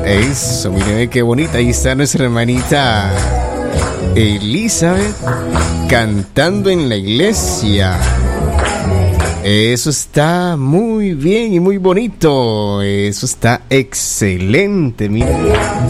Eso, miren qué bonita. Ahí está nuestra hermanita Elizabeth cantando en la iglesia. Eso está muy bien y muy bonito. Eso está excelente, miren.